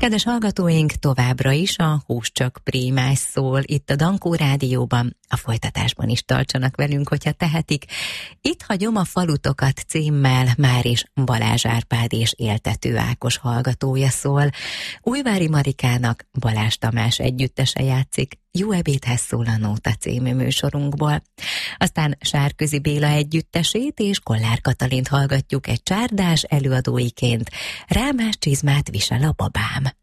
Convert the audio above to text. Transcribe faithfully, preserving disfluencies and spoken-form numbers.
Kedves hallgatóink, továbbra is a Hús csak prímás szól itt a Dankó Rádióban, a folytatásban is tartsanak velünk, hogyha tehetik. Itt hagyom a falutokat címmel már is Balázs Árpád és Éltető Ákos hallgatója szól. Újvári Marikának Balázs Tamás együttese játszik Jó ebédhez szól a Nóta című műsorunkból. Aztán Sárközi Béla együttesét és Kollár Katalint hallgatjuk egy csárdás előadóiként. Rámás csizmát visel a babám.